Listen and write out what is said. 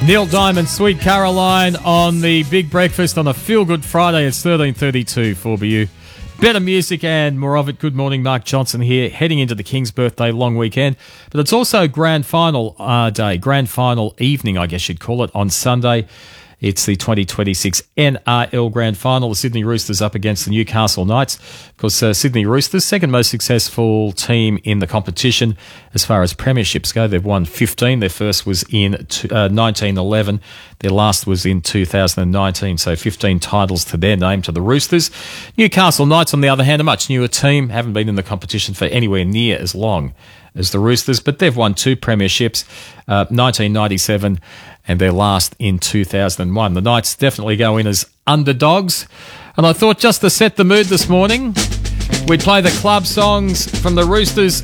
Neil Diamond, Sweet Caroline on the Big Breakfast on a Feel Good Friday. It's 13:32 for BU. Better music and more of it. Good morning, Mark Johnson here, heading into the King's birthday long weekend. But it's also grand final day, grand final evening, I guess you'd call it, on Sunday. It's the 2026 NRL Grand Final. The Sydney Roosters up against the Newcastle Knights. Of course, Sydney Roosters, second most successful team in the competition as far as premierships go. They've won 15. Their first was in 1911. Their last was in 2019. So 15 titles to their name, to the Roosters. Newcastle Knights, on the other hand, a much newer team. Haven't been in the competition for anywhere near as long as the Roosters, but they've won 2 premierships, 1997 and their last in 2001. The Knights definitely go in as underdogs. And I thought, just to set the mood this morning, we'd play the club songs from the Roosters